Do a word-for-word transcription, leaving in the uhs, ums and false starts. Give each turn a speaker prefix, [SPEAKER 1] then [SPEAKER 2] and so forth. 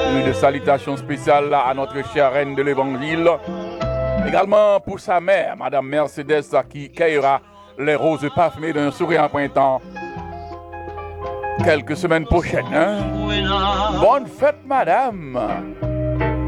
[SPEAKER 1] Une salutation spéciale à notre chère reine de l'évangile. Également pour sa mère, Madame Mercedes, qui cueillera les roses parfumées d'un sourire en printemps quelques semaines prochaines. Hein? Bonne fête, madame!